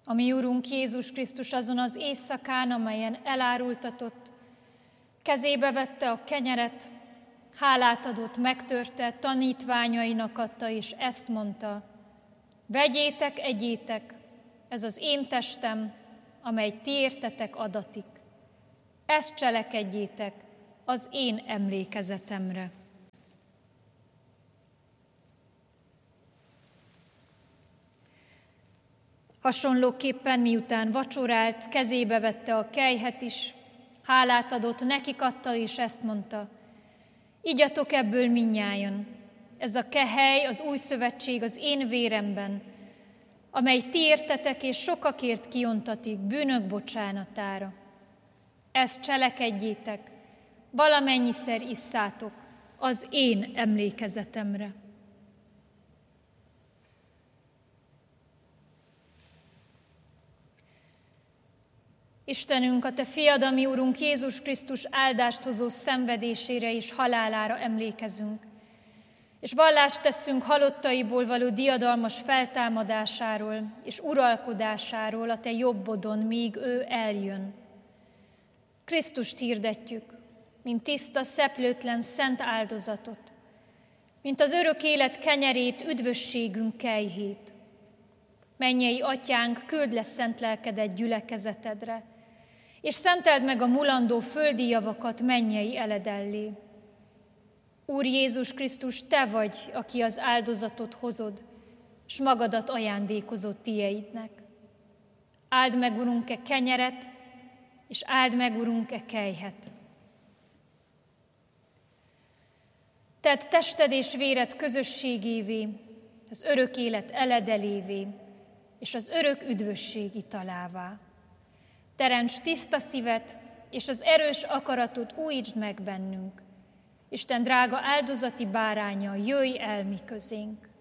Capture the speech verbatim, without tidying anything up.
A mi Urunk Jézus Krisztus azon az éjszakán, amelyen elárultatott, kezébe vette a kenyeret, hálát adott, megtörte, tanítványainak adta, és ezt mondta: vegyétek, egyétek, ez az én testem, amely ti értetek adatik. Ezt cselekedjétek az én emlékezetemre. Hasonlóképpen miután vacsorált, kezébe vette a kelyhet is, hálát adott, nekik adta, és ezt mondta: igyatok ebből mindnyájan, ez a kehely, az új szövetség az én véremben, amely ti értetek és sokakért kiontatik bűnök bocsánatára. Ezt cselekedjétek, valamennyiszer isszátok az én emlékezetemre. Istenünk, a Te fiad, a mi Urunk Jézus Krisztus áldást hozó szenvedésére és halálára emlékezünk, és vallást teszünk halottaiból való diadalmas feltámadásáról és uralkodásáról a Te jobbodon, míg ő eljön. Krisztust hirdetjük, mint tiszta, szeplőtlen, szent áldozatot, mint az örök élet kenyerét, üdvösségünk kelyhét. Mennyei Atyánk, küld le szent lelkedet gyülekezetedre, és szenteld meg a mulandó földi javakat mennyei eledellé. Úr Jézus Krisztus, Te vagy, aki az áldozatot hozod, s magadat ajándékozod tieidnek. Áld meg, Urunk, e kenyeret, és áld meg, Urunk, e kelyhet. Tedd tested és véred közösségévé, az örök élet eledelévé, és az örök üdvösség italává. Teremts tiszta szívet, és az erős akaratot újítsd meg bennünk. Isten drága áldozati báránya, jöjj el mi közénk.